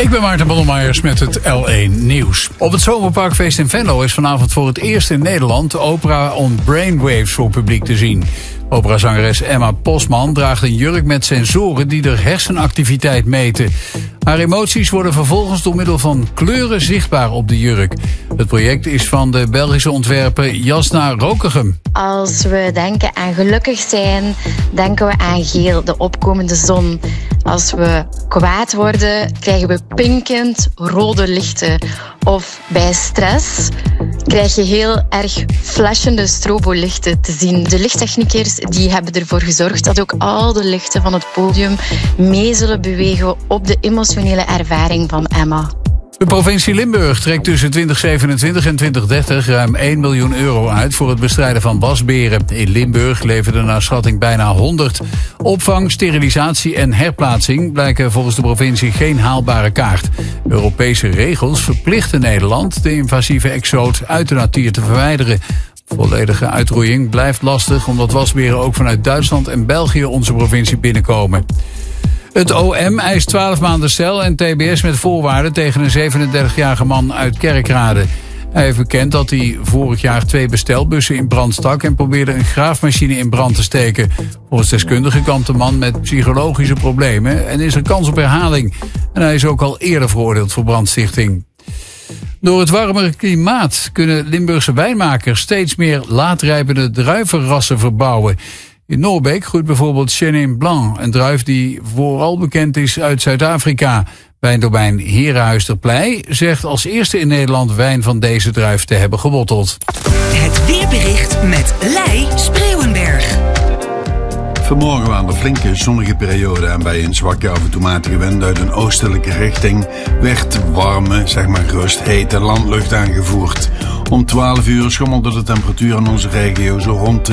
Ik ben Maarten Bondelmeijer met het L1 Nieuws. Op het Zomerparkfeest in Venlo is vanavond voor het eerst in Nederland de opera On Brainwaves voor publiek te zien. Operazangeres Emma Postman draagt een jurk met sensoren die de hersenactiviteit meten. Haar emoties worden vervolgens door middel van kleuren zichtbaar op de jurk. Het project is van de Belgische ontwerper Jasna Rokegem. Als we denken aan gelukkig zijn, denken we aan geel, de opkomende zon. Als we kwaad worden, krijgen we pinkend rode lichten. Of bij stress krijg je heel erg flashende strobolichten te zien. De lichttechniekers die hebben ervoor gezorgd dat ook al de lichten van het podium mee zullen bewegen op de emotionele ervaring van Emma. De provincie Limburg trekt tussen 2027 en 2030 ruim 1 miljoen euro uit voor het bestrijden van wasberen. In Limburg leverden naar schatting bijna 100. Opvang, sterilisatie en herplaatsing blijken volgens de provincie geen haalbare kaart. Europese regels verplichten Nederland de invasieve exoot uit de natuur te verwijderen. Volledige uitroeiing blijft lastig omdat wasberen ook vanuit Duitsland en België onze provincie binnenkomen. Het OM eist 12 maanden cel en tbs met voorwaarden tegen een 37-jarige man uit Kerkrade. Hij heeft bekend dat hij vorig jaar 2 bestelbussen in brand stak en probeerde een graafmachine in brand te steken. Volgens deskundigen kampt de man met psychologische problemen en is er kans op herhaling. En hij is ook al eerder veroordeeld voor brandstichting. Door het warmere klimaat kunnen Limburgse wijnmakers steeds meer laatrijpende druivenrassen verbouwen. In Noorbeek groeit bijvoorbeeld Chenin Blanc, een druif die vooral bekend is uit Zuid-Afrika. Wijndomein Herenhuis ter Pleij zegt als eerste in Nederland wijn van deze druif te hebben gebotteld. Het weerbericht met Lei Spreeuwenberg. Vanmorgen aan de flinke zonnige periode en bij een zwakke af en toe matige wind uit een oostelijke richting werd warme, rust, hete landlucht aangevoerd. Om 12 uur schommelde de temperatuur in onze regio zo rond